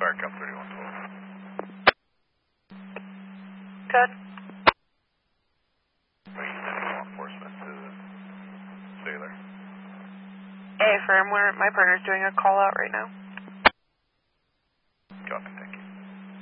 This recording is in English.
SARCOM 3112. Good. Waiting for law enforcement to stay there. Hey, firm, my partner's doing a call out right now. Copy.